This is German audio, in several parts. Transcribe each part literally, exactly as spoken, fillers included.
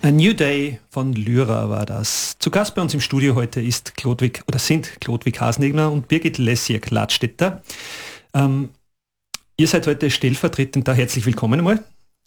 A New Day von Lyra war das. Zu Gast bei uns im Studio heute ist Chlodwig, oder sind Chlodwig Hasenegner und Birgit Lessiak-Ladstätter. Ähm, ihr seid heute stellvertretend da. Herzlich willkommen einmal.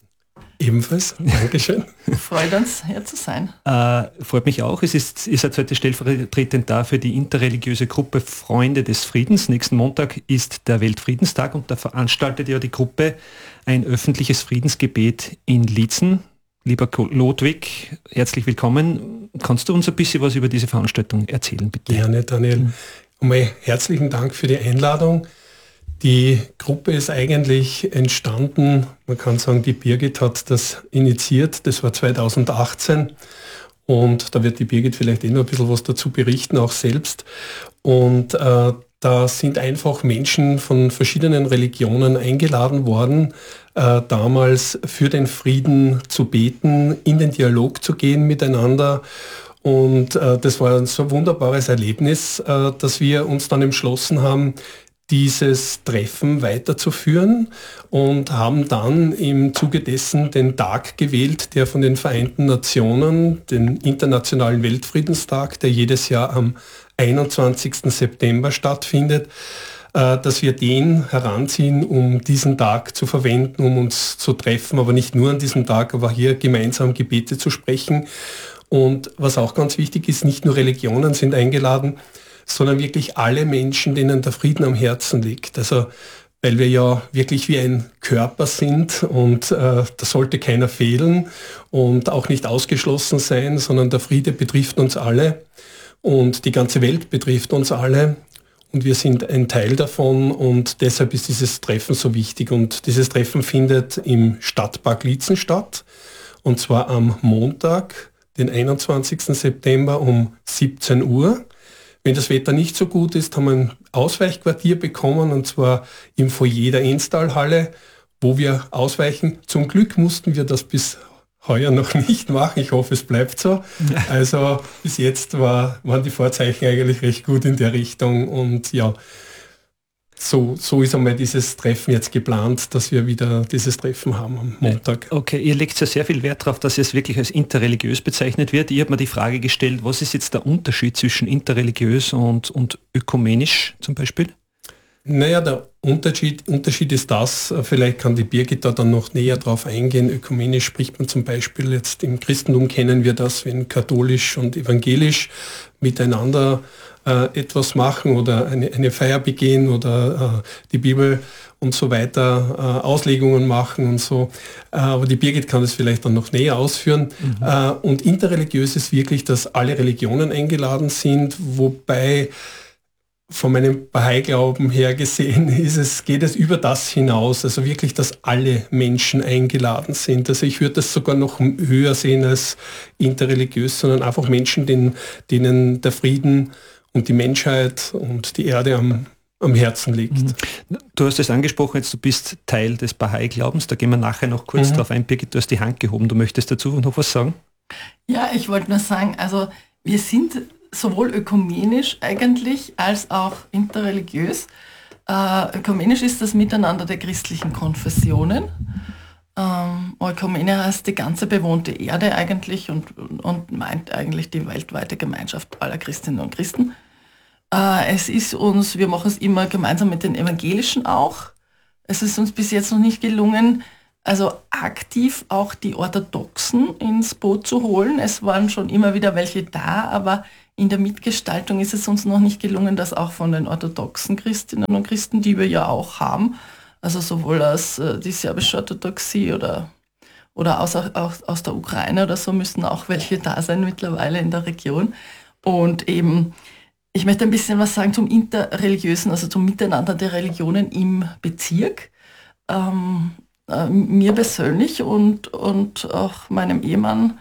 Ebenfalls, Dankeschön. Freut uns, hier zu sein. Äh, freut mich auch. Es ist, ihr seid heute stellvertretend da für die interreligiöse Gruppe Freunde des Friedens. Nächsten Montag ist der Weltfriedenstag und da veranstaltet ja die Gruppe ein öffentliches Friedensgebet in Liezen. Lieber Chlodwig, herzlich willkommen. Kannst du uns ein bisschen was über diese Veranstaltung erzählen, bitte? Gerne, Daniel. Mhm. Einmal herzlichen Dank für die Einladung. Die Gruppe ist eigentlich entstanden, man kann sagen, die Birgit hat das initiiert, das war zweitausendachtzehn und da wird die Birgit vielleicht eh noch ein bisschen was dazu berichten, auch selbst. Und äh, da sind einfach Menschen von verschiedenen Religionen eingeladen worden, äh, damals für den Frieden zu beten, in den Dialog zu gehen miteinander. Und äh, das war so ein wunderbares Erlebnis, äh, dass wir uns dann entschlossen haben, dieses Treffen weiterzuführen und haben dann im Zuge dessen den Tag gewählt, der von den Vereinten Nationen, den Internationalen Weltfriedenstag, der jedes Jahr am einundzwanzigsten September stattfindet, dass wir den heranziehen, um diesen Tag zu verwenden, um uns zu treffen, aber nicht nur an diesem Tag, aber hier gemeinsam Gebete zu sprechen. Und was auch ganz wichtig ist, nicht nur Religionen sind eingeladen, sondern wirklich alle Menschen, denen der Frieden am Herzen liegt. Also weil wir ja wirklich wie ein Körper sind und äh, da sollte keiner fehlen und auch nicht ausgeschlossen sein, sondern der Friede betrifft uns alle und die ganze Welt betrifft uns alle und wir sind ein Teil davon und deshalb ist dieses Treffen so wichtig. Und dieses Treffen findet im Stadtpark Liezen statt und zwar am Montag, den einundzwanzigsten September um siebzehn Uhr. Wenn das Wetter nicht so gut ist, haben wir ein Ausweichquartier bekommen, und zwar im Foyer der Enstalhalle, wo wir ausweichen. Zum Glück mussten wir das bis heuer noch nicht machen. Ich hoffe, es bleibt so. Also bis jetzt war, waren die Vorzeichen eigentlich recht gut in der Richtung. Und ja, so, so ist einmal dieses Treffen jetzt geplant, dass wir wieder dieses Treffen haben am Montag. Okay, ihr legt ja sehr viel Wert darauf, dass es wirklich als interreligiös bezeichnet wird. Ich habe mir die Frage gestellt, was ist jetzt der Unterschied zwischen interreligiös und, und ökumenisch zum Beispiel? Naja, der Unterschied, Unterschied ist das, vielleicht kann die Birgit da dann noch näher drauf eingehen. Ökumenisch spricht man zum Beispiel jetzt im Christentum, kennen wir das, wenn katholisch und evangelisch miteinander äh, etwas machen oder eine, eine Feier begehen oder äh, die Bibel und so weiter, äh, Auslegungen machen und so. Äh, aber die Birgit kann das vielleicht dann noch näher ausführen. Mhm. Äh, und interreligiös ist wirklich, dass alle Religionen eingeladen sind, wobei von meinem Bahai-Glauben her gesehen ist es, geht es über das hinaus, also wirklich, dass alle Menschen eingeladen sind. Also ich würde das sogar noch höher sehen als interreligiös, sondern einfach Menschen, denen, denen der Frieden und die Menschheit und die Erde am, am Herzen liegt. Du hast es angesprochen, jetzt du bist Teil des Bahai-Glaubens, da gehen wir nachher noch kurz mhm. drauf ein. Birgit, du hast die Hand gehoben, du möchtest dazu noch was sagen? Ja, ich wollte nur sagen, also wir sind sowohl ökumenisch eigentlich als auch interreligiös. Äh, ökumenisch ist das Miteinander der christlichen Konfessionen. Ähm, Ökumene heißt die ganze bewohnte Erde eigentlich und, und meint eigentlich die weltweite Gemeinschaft aller Christinnen und Christen. Äh, es ist uns, wir machen es immer gemeinsam mit den Evangelischen auch. Es ist uns bis jetzt noch nicht gelungen, also aktiv auch die Orthodoxen ins Boot zu holen. Es waren schon immer wieder welche da, aber in der Mitgestaltung ist es uns noch nicht gelungen, dass auch von den orthodoxen Christinnen und Christen, die wir ja auch haben, also sowohl aus äh, die serbische Orthodoxie oder, oder aus, auch, aus der Ukraine oder so, müssen auch welche da sein mittlerweile in der Region. Und eben, ich möchte ein bisschen was sagen zum Interreligiösen, also zum Miteinander der Religionen im Bezirk. Ähm, äh, mir persönlich und, und auch meinem Ehemann,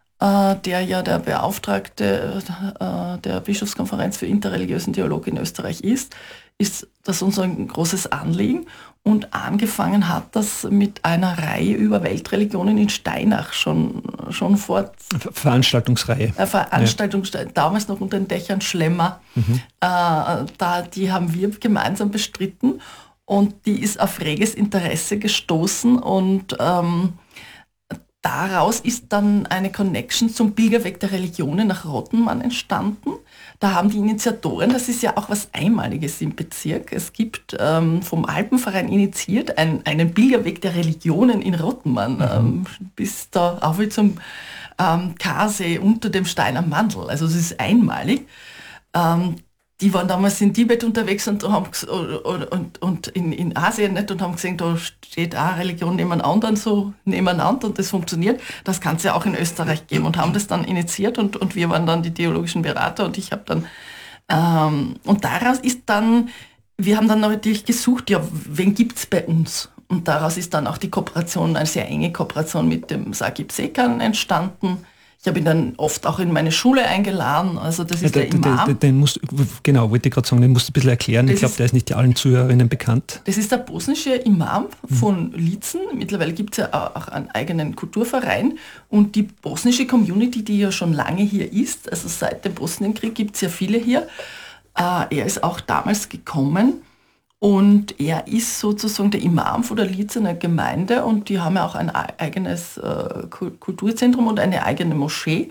der ja der Beauftragte der Bischofskonferenz für interreligiösen Dialog in Österreich ist, ist das unser großes Anliegen. Und angefangen hat das mit einer Reihe über Weltreligionen in Steinach schon, schon vor... Veranstaltungsreihe. Äh, Veranstaltung, ja. Damals noch unter den Dächern Schlemmer. Mhm. Äh, da, die haben wir gemeinsam bestritten und die ist auf reges Interesse gestoßen und ähm, daraus ist dann eine Connection zum Pilgerweg der Religionen nach Rottenmann entstanden. Da haben die Initiatoren, das ist ja auch was Einmaliges im Bezirk, es gibt ähm, vom Alpenverein initiiert ein, einen Pilgerweg der Religionen in Rottenmann, mhm. ähm, bis da auch wieder zum ähm, Karsee unter dem Stein am Mandl. Also es ist einmalig. Ähm, die waren damals in Tibet unterwegs und, haben, und, und, und in, in Asien nicht, und haben gesehen, da steht eine Religion nebeneinander und so nebeneinander und das funktioniert. Das kann es ja auch in Österreich geben, und haben das dann initiiert, und, und wir waren dann die theologischen Berater, und ich habe dann ähm, und daraus ist dann, wir haben dann natürlich gesucht, ja, wen gibt es bei uns? Und daraus ist dann auch die Kooperation, eine sehr enge Kooperation mit dem Sakib Sekan entstanden. Ich habe ihn dann oft auch in meine Schule eingeladen, also das ist ja, der, der Imam. Den, den musst, genau, wollte ich gerade sagen, den musst du ein bisschen erklären. Das ich glaube, der ist nicht allen Zuhörerinnen bekannt. Das ist der bosnische Imam von Liezen. Mittlerweile gibt es ja auch einen eigenen Kulturverein. Und die bosnische Community, die ja schon lange hier ist, also seit dem Bosnienkrieg gibt es ja viele hier. Äh, er ist auch damals gekommen. Und er ist sozusagen der Imam von der Liezener Gemeinde, und die haben ja auch ein eigenes äh, Kulturzentrum und eine eigene Moschee.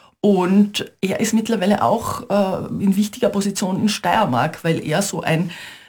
Und er ist mittlerweile auch äh, in wichtiger Position in Steiermark, weil er so ein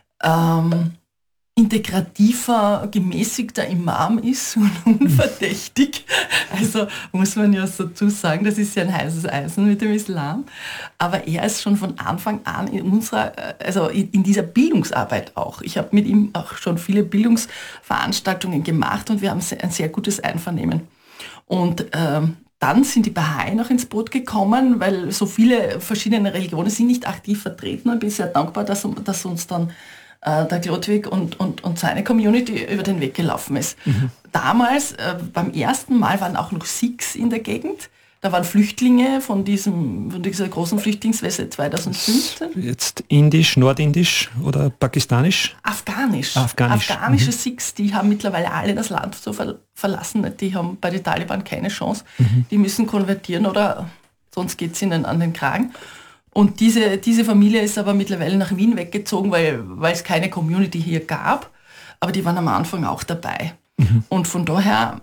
ähm, integrativer, gemäßigter Imam ist und unverdächtig. Also muss man ja so dazu sagen, das ist ja ein heißes Eisen mit dem Islam. Aber er ist schon von Anfang an in unserer, also in dieser Bildungsarbeit auch. Ich habe mit ihm auch schon viele Bildungsveranstaltungen gemacht, und wir haben ein sehr gutes Einvernehmen. Und ähm, dann sind die Bahai noch ins Boot gekommen, weil so viele verschiedene Religionen sind nicht aktiv vertreten. Und ich bin sehr dankbar, dass, dass uns dann der Glotwig und, und, und seine Community über den Weg gelaufen ist. Mhm. Damals, äh, beim ersten Mal, waren auch noch Sikhs in der Gegend. Da waren Flüchtlinge von, diesem, von dieser großen Flüchtlingswelle zweitausendfünfzehn. Jetzt indisch, nordindisch oder pakistanisch? Afghanisch. Afghanisch. Afghanische mhm. Sikhs, die haben mittlerweile alle das Land so ver- verlassen. Die haben bei den Taliban keine Chance. Mhm. Die müssen konvertieren, oder sonst geht es ihnen an den Kragen. Und diese, diese Familie ist aber mittlerweile nach Wien weggezogen, weil, weil es keine Community hier gab. Aber die waren am Anfang auch dabei. Mhm. Und von daher,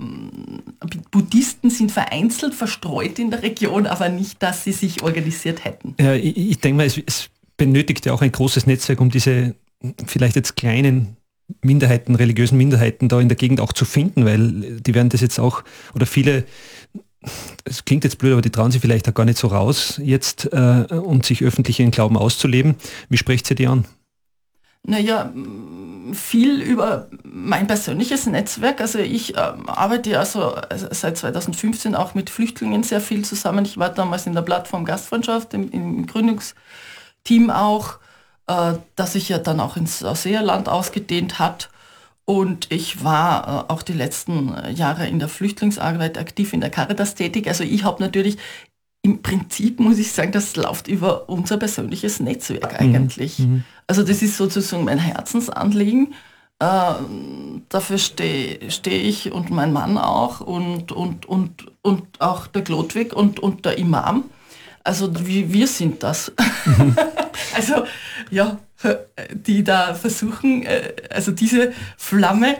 Buddhisten sind vereinzelt verstreut in der Region, aber nicht, dass sie sich organisiert hätten. Ja, ich, ich denke mal, es, es benötigt ja auch ein großes Netzwerk, um diese vielleicht jetzt kleinen Minderheiten, religiösen Minderheiten da in der Gegend auch zu finden, weil die werden das jetzt auch, oder viele, es klingt jetzt blöd, aber die trauen sich vielleicht auch gar nicht so raus jetzt äh, und sich öffentlich ihren Glauben auszuleben. Wie sprecht ihr die an? Naja, viel über mein persönliches Netzwerk. Also ich äh, arbeite also seit zweitausendfünfzehn auch mit Flüchtlingen sehr viel zusammen. Ich war damals in der Plattform Gastfreundschaft, im, im Gründungsteam auch, äh, das sich ja dann auch ins Ausseerland ausgedehnt hat. Und ich war äh, auch die letzten Jahre in der Flüchtlingsarbeit aktiv, in der Caritas tätig. Also ich habe natürlich, im Prinzip muss ich sagen, das läuft über unser persönliches Netzwerk eigentlich. Mhm. Also das ist sozusagen mein Herzensanliegen. Äh, dafür stehe steh ich und mein Mann auch, und, und, und, und auch der Glotwig und, und der Imam. Also wir, wir sind das. Mhm. Also ja, die da versuchen, also diese Flamme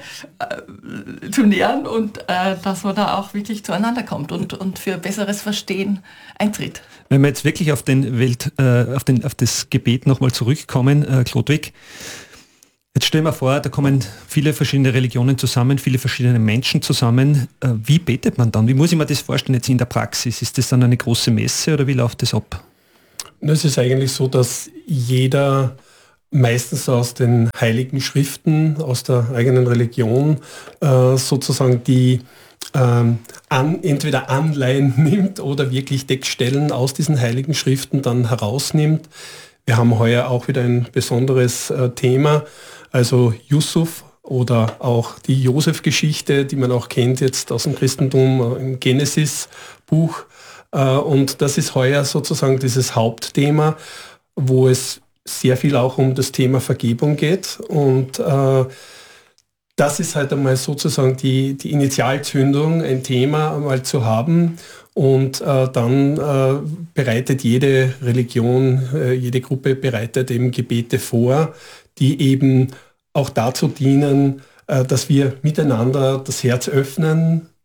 äh, zu nähern, und äh, dass man da auch wirklich zueinander kommt und, und für besseres Verstehen eintritt. Wenn wir jetzt wirklich auf den Welt, äh, auf, den, auf das Gebet nochmal zurückkommen, äh, Glotwig, jetzt stellen wir vor, da kommen viele verschiedene Religionen zusammen, viele verschiedene Menschen zusammen. Äh, wie betet man dann? Wie muss ich mir das vorstellen jetzt in der Praxis? Ist das dann eine große Messe oder wie läuft das ab? Es ist eigentlich so, dass jeder meistens aus den heiligen Schriften, aus der eigenen Religion äh, sozusagen die ähm, an, entweder Anleihen nimmt oder wirklich Textstellen aus diesen heiligen Schriften dann herausnimmt. Wir haben heuer auch wieder ein besonderes äh, Thema, also Yusuf oder auch die Josef-Geschichte, die man auch kennt jetzt aus dem Christentum, äh, im Genesis-Buch. Äh, und das ist heuer sozusagen dieses Hauptthema, wo es sehr viel auch um das Thema Vergebung geht, und äh, das ist halt einmal sozusagen die, die Initialzündung, ein Thema einmal zu haben, und äh, dann äh, bereitet jede Religion, äh, jede Gruppe bereitet eben Gebete vor, die eben auch dazu dienen, äh, dass wir miteinander das Herz öffnen,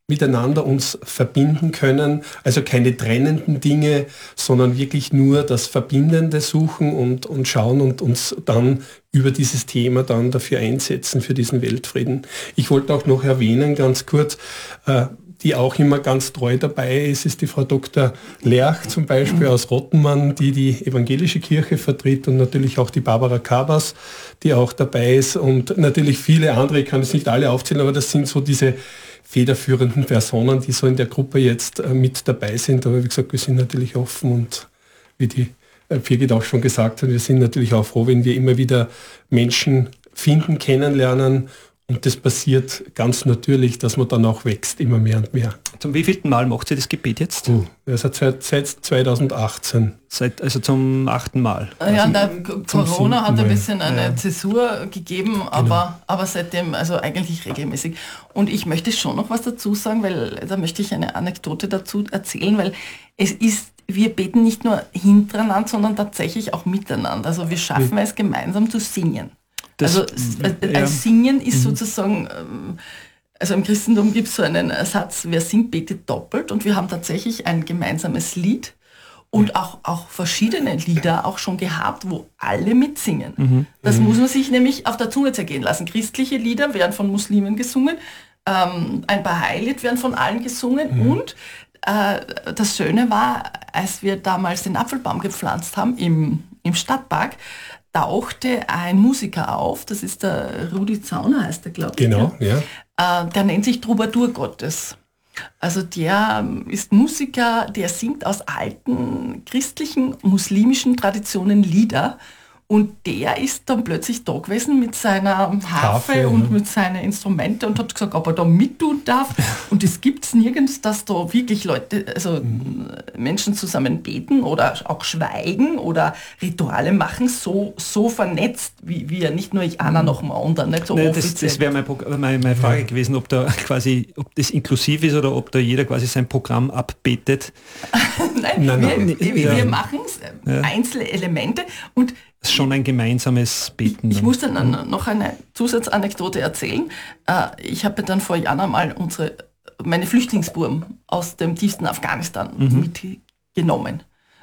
miteinander uns verbinden können, also keine trennenden Dinge, sondern wirklich nur das Verbindende suchen und, und schauen und uns dann über dieses Thema dann dafür einsetzen, für diesen Weltfrieden. Ich wollte auch noch erwähnen, ganz kurz, äh, die auch immer ganz treu dabei ist, ist die Frau Doktor Lerch zum Beispiel aus Rottenmann, die die evangelische Kirche vertritt, und natürlich auch die Barbara Kabas, die auch dabei ist, und natürlich viele andere, ich kann es nicht alle aufzählen, aber das sind so diese federführenden Personen, die so in der Gruppe jetzt äh, mit dabei sind. Aber wie gesagt, wir sind natürlich offen, und wie die äh, Birgit auch schon gesagt hat, wir sind natürlich auch froh, wenn wir immer wieder Menschen finden, kennenlernen. Und das passiert ganz natürlich, dass man dann auch wächst, immer mehr und mehr. Zum wievielten Mal macht sie das Gebet jetzt? Oh, also seit, seit zweitausendachtzehn. Seit, also zum achten Mal. Ja, der Corona hat ein bisschen eine ja. Zäsur gegeben, aber, genau. aber seitdem also eigentlich regelmäßig. Und ich möchte schon noch was dazu sagen, weil da möchte ich eine Anekdote dazu erzählen, weil es ist, wir beten nicht nur hintereinander, sondern tatsächlich auch miteinander. Also wir schaffen es gemeinsam zu singen. Das, also äh, ja. Singen ist mhm. sozusagen, ähm, also im Christentum gibt es so einen Satz, wer singt, betet doppelt, und wir haben tatsächlich ein gemeinsames Lied und auch, auch verschiedene Lieder auch schon gehabt, wo alle mitsingen. Mhm. Das mhm. muss man sich nämlich auf der Zunge zergehen lassen. Christliche Lieder werden von Muslimen gesungen, ähm, ein Bahai-Lied werden von allen gesungen mhm. und äh, das Schöne war, als wir damals den Apfelbaum gepflanzt haben im, im Stadtpark, tauchte ein Musiker auf, das ist der Rudi Zauner, heißt der, glaube ich. Genau, ja. ja. Äh, der nennt sich Troubadour Gottes. Also der ist Musiker, der singt aus alten christlichen, muslimischen Traditionen Lieder. Und der ist dann plötzlich da gewesen mit seiner Harfe, Harfe und ja. mit seinen Instrumenten und hat gesagt, ob er da mittun darf. Und es gibt es nirgends, dass da wirklich Leute, also mhm. Menschen zusammen beten oder auch schweigen oder Rituale machen, so, so vernetzt, wie wir, nicht nur ich, einer noch mal und dann nicht so Nein, offiziell. Das, das wäre meine, meine, meine Frage ja. gewesen, ob da quasi, ob das inklusiv ist oder ob da jeder quasi sein Programm abbetet. Nein, nein, wir, nein. wir, wir ja. machen ja. einzelne Elemente und das ist schon ein gemeinsames Beten. Ich, ich muss dann noch eine Zusatzanekdote erzählen. Ich habe dann vor Jahren einmal unsere, meine Flüchtlingsbuben aus dem tiefsten Afghanistan mhm. mitgenommen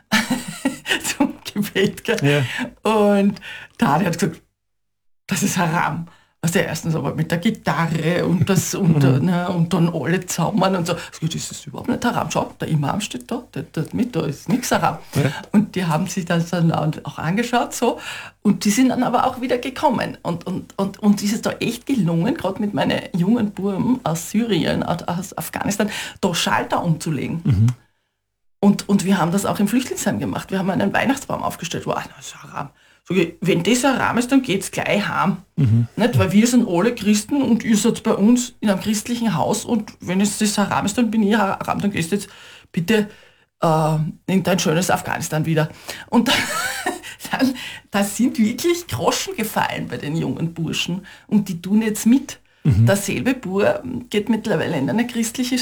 zum Gebet. Ja. Und da hat er gesagt, das ist Haram. Also erstens aber mit der Gitarre und das und, mhm. ne, und dann alle zusammen und so. Das ist überhaupt nicht Haram. Schau, der Imam steht da, der, der mit, da ist nichts Haram. Ja. Und die haben sich das dann auch angeschaut so. Und die sind dann aber auch wieder gekommen. Und, und, und, und ist es da echt gelungen, gerade mit meinen jungen Buben aus Syrien, aus Afghanistan, da Schalter umzulegen. Mhm. Und, und wir haben das auch im Flüchtlingsheim gemacht. Wir haben einen Weihnachtsbaum aufgestellt. Wow, das ist Haram. So, wenn das ein Rahmen ist, dann geht es gleich heim. Mhm. Nicht? Weil wir sind alle Christen und ihr seid bei uns in einem christlichen Haus und wenn es das Haram ist, dann bin ich Haram, dann gehst du jetzt bitte äh, in dein schönes Afghanistan wieder. Und dann, dann da sind wirklich Groschen gefallen bei den jungen Burschen und die tun jetzt mit. Mhm. Derselbe Bur geht mittlerweile in eine christliche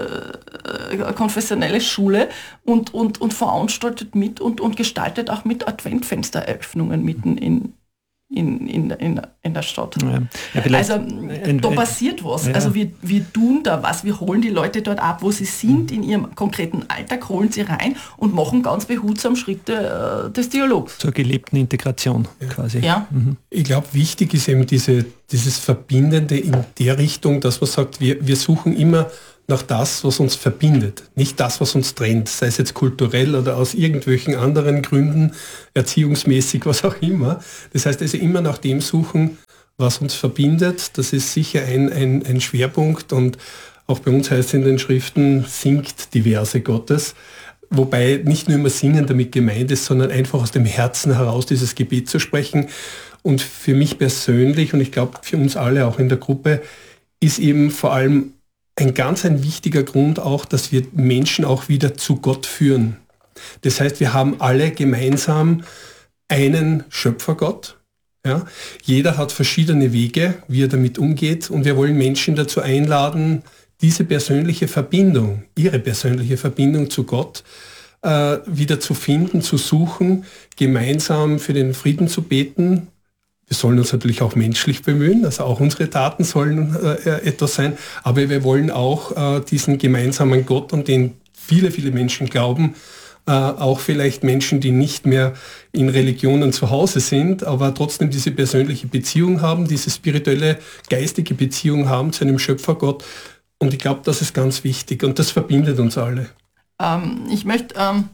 äh, konfessionelle Schule und, und, und veranstaltet mit und, und gestaltet auch mit Adventfenstereröffnungen mitten in, in, in, in, in der Stadt. Ja. Ja, also ein, da passiert was. Ja. Also wir, wir tun da was, wir holen die Leute dort ab, wo sie sind, in ihrem konkreten Alltag, holen sie rein und machen ganz behutsam Schritte äh, des Dialogs. Zur gelebten Integration ja. quasi. Ja. Mhm. Ich glaube, wichtig ist eben diese, dieses Verbindende in der Richtung, dass man sagt, wir, wir suchen immer nach das, was uns verbindet, nicht das, was uns trennt, sei es jetzt kulturell oder aus irgendwelchen anderen Gründen, erziehungsmäßig, was auch immer. Das heißt also immer nach dem suchen, was uns verbindet. Das ist sicher ein, ein, ein Schwerpunkt und auch bei uns heißt es in den Schriften, singt die Verse Gottes. Wobei nicht nur immer Singen damit gemeint ist, sondern einfach aus dem Herzen heraus dieses Gebet zu sprechen. Und für mich persönlich und ich glaube für uns alle auch in der Gruppe ist eben vor allem ein ganz ein wichtiger Grund auch, dass wir Menschen auch wieder zu Gott führen. Das heißt, wir haben alle gemeinsam einen Schöpfergott. Ja? Jeder hat verschiedene Wege, wie er damit umgeht und wir wollen Menschen dazu einladen, diese persönliche Verbindung, ihre persönliche Verbindung zu Gott äh, wieder zu finden, zu suchen, gemeinsam für den Frieden zu beten, Wir sollen uns natürlich auch menschlich bemühen, also auch unsere Taten sollen äh, etwas sein, aber wir wollen auch äh, diesen gemeinsamen Gott, an den viele, viele Menschen glauben, äh, auch vielleicht Menschen, die nicht mehr in Religionen zu Hause sind, aber trotzdem diese persönliche Beziehung haben, diese spirituelle, geistige Beziehung haben zu einem Schöpfergott. Und ich glaube, das ist ganz wichtig und das verbindet uns alle. Ähm, ich möchte ähm,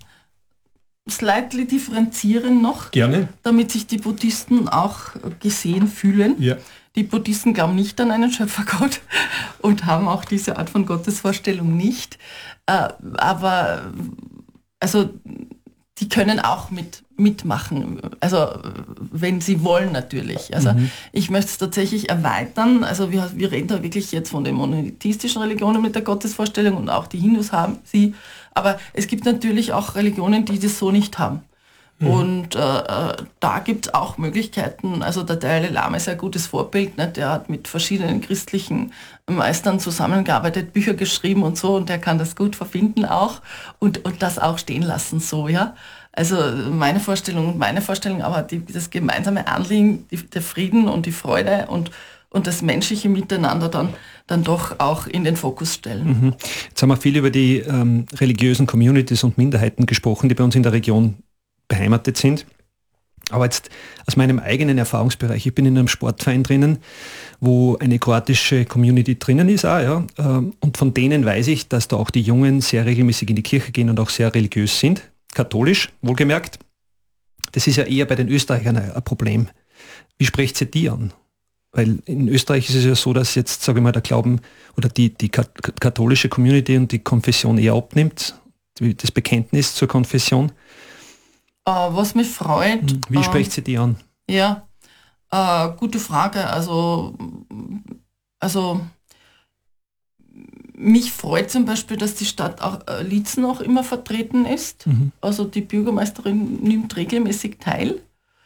slightly differenzieren noch, Gerne. Damit sich die Buddhisten auch gesehen fühlen. Ja. Die Buddhisten glauben nicht an einen Schöpfergott und haben auch diese Art von Gottesvorstellung nicht. Äh, aber also die können auch mit, mitmachen, also wenn sie wollen natürlich. Also mhm. ich möchte es tatsächlich erweitern, also wir, wir reden da wirklich jetzt von den monotheistischen Religionen mit der Gottesvorstellung und auch die Hindus haben sie, aber es gibt natürlich auch Religionen, die das so nicht haben. Mhm. Und äh, da gibt es auch Möglichkeiten, also der Dalai Lama ist ein gutes Vorbild, ne? Der hat mit verschiedenen christlichen Meistern zusammengearbeitet, Bücher geschrieben und so, und der kann das gut verbinden auch und, und das auch stehen lassen so, ja. Also meine Vorstellung, meine Vorstellung, aber die, das gemeinsame Anliegen, die, der Frieden und die Freude und, und das menschliche Miteinander dann, dann doch auch in den Fokus stellen. Mhm. Jetzt haben wir viel über die ähm, religiösen Communities und Minderheiten gesprochen, die bei uns in der Region beheimatet sind. Aber jetzt aus meinem eigenen Erfahrungsbereich, ich bin in einem Sportverein drinnen, wo eine kroatische Community drinnen ist, auch, ja, und von denen weiß ich, dass da auch die Jungen sehr regelmäßig in die Kirche gehen und auch sehr religiös sind, katholisch, wohlgemerkt. Das ist ja eher bei den Österreichern ein Problem. Wie sprecht ihr die an? Weil in Österreich ist es ja so, dass jetzt, sage ich mal, der Glauben oder die, die katholische Community und die Konfession eher abnimmt, das Bekenntnis zur Konfession. Uh, was mich freut... Wie uh, spricht sie die an? Ja, uh, gute Frage. Also, also mich freut zum Beispiel, dass die Stadt auch, uh, Liezen auch immer vertreten ist. Mhm. Also die Bürgermeisterin nimmt regelmäßig teil.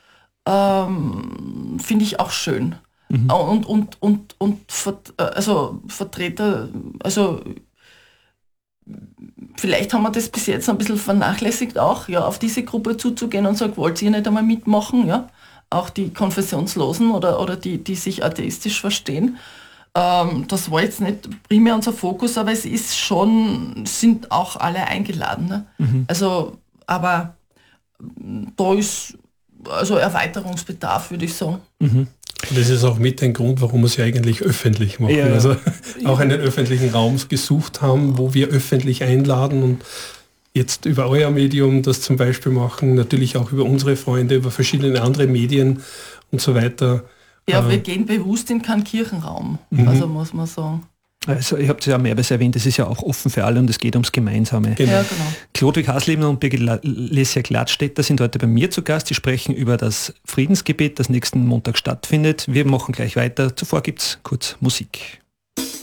Ähm, Finde ich auch schön. Mhm. Und, und, und, und also Vertreter, also vielleicht haben wir das bis jetzt ein bisschen vernachlässigt auch, ja, auf diese Gruppe zuzugehen und sagen, wollt ihr nicht einmal mitmachen, ja? Auch die Konfessionslosen oder, oder die, die sich atheistisch verstehen. Ähm, das war jetzt nicht primär unser Fokus, aber es ist schon, sind auch alle eingeladen. Ne? Mhm. Also, aber da ist also Erweiterungsbedarf, würde ich sagen. Mhm. Das ist auch mit ein Grund, warum wir sie eigentlich öffentlich machen. Ja, ja. Also auch einen öffentlichen Raum gesucht haben, wo wir öffentlich einladen und jetzt über euer Medium das zum Beispiel machen, natürlich auch über unsere Freunde, über verschiedene andere Medien und so weiter. Ja, wir gehen bewusst in keinen Kirchenraum, mhm. also muss man sagen. Also ich habe es ja mehrmals erwähnt, es ist ja auch offen für alle und es geht ums Gemeinsame. Genau. Ja, genau. Chlodwig Haslebner und Birgit Lesia Gladstätter sind heute bei mir zu Gast. Die sprechen über das Friedensgebet, das nächsten Montag stattfindet. Wir machen gleich weiter. Zuvor gibt es kurz Musik.